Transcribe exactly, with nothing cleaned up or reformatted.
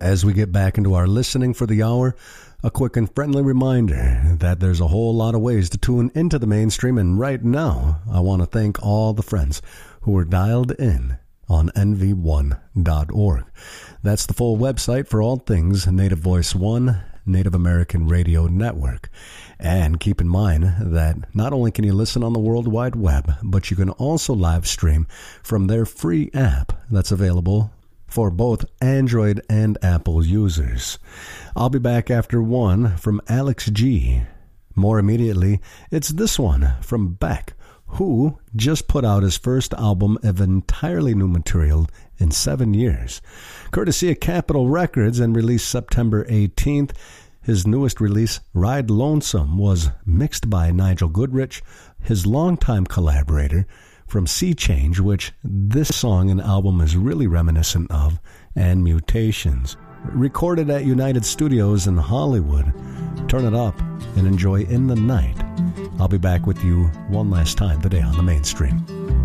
As we get back into our listening for the hour, a quick and friendly reminder that there's a whole lot of ways to tune into the mainstream, and right now I want to thank all the friends who are dialed in on N V one dot org. That's the full website for all things Native Voice One, Native American Radio Network. And keep in mind that not only can you listen on the World Wide Web, but you can also live stream from their free app that's available for both Android and Apple users. I'll be back after one from Alex G. More immediately, it's this one from Beck, who just put out his first album of entirely new material in seven years. Courtesy of Capitol Records and released September eighteenth, his newest release, Ride Lonesome, was mixed by Nigel Goodrich, his longtime collaborator, from Sea Change, which this song and album is really reminiscent of, and Mutations. Recorded at United Studios in Hollywood. Turn it up and enjoy In the Night. I'll be back with you one last time today on the Mainstream.